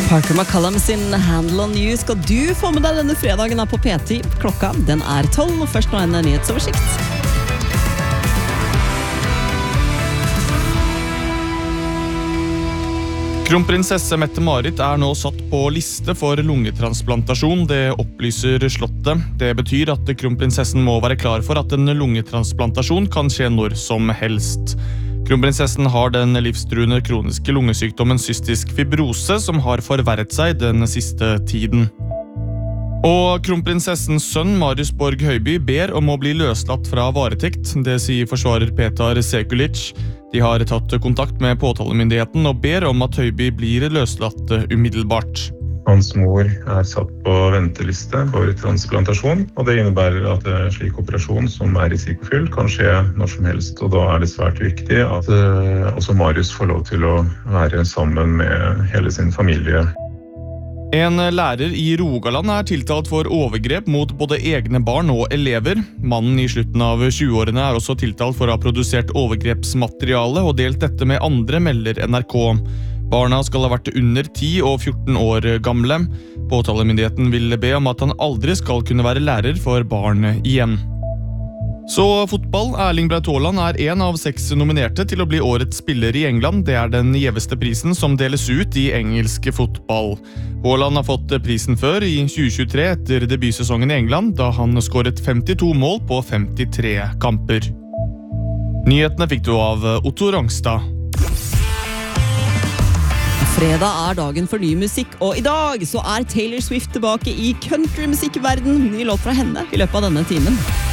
Parker McCallum sin Handle on You skal du få med deg denne fredagen på P10. Klokka den 12, og først nå en nyhetsoversikt. Kronprinsesse Mette-Marit nå satt på liste for lungetransplantasjon, det opplyser Slottet. Det betyr at kronprinsessen må være klar for at en lungetransplantasjon kan skje når som helst. Kronprinsessen har den livstruende kroniske lungesykdommen cystisk fibrose, som har forverret seg den siste tiden. Og kronprinsessens sønn Marius Borg Høiby ber om å bli løslatt fra varetekt. Det sier forsvarer Petar Sekulic. De har tatt kontakt med påtalemyndigheten og ber om at Høiby blir løslatt umiddelbart. Hans mor satt på venteliste for transplantasjon, og det innebærer at en slik operasjon som risikofylt kan skje når som helst. Og da det svært viktig at også Marius får lov til å være sammen med hele sin familie. En lærer i Rogaland tiltalt for overgrep mot både egne barn og elever. Mannen i slutten av 20-årene også tiltalt for å ha produsert overgrepsmateriale og delt dette med andre, melder NRK. Barna skal ha vært under 10 og 14 år gamle. Påtalemyndigheten vil be om at han aldri skal kunne være lærer for barn igjen. Så fotball. Erling Braut Haaland en av 6 nominerte til å bli årets spiller i England. Det den gjeveste prisen som deles ut i engelsk fotball. Haaland har fått prisen før i 2023 etter debutsesongen i England, da han skåret 52 mål på 53 kamper. Nyhetene fikk du av Otto Rangstad. Fredag dagen for ny musikk, og i dag så Taylor Swift tilbake i countrymusikkverden. Ny låt fra henne i løpet av denne timen.